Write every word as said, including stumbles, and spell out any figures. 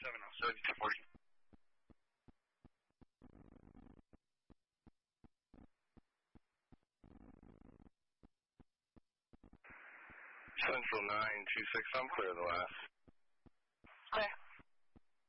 seven oh seven, two forty. Central nine two six, I'm clear of the last. Okay.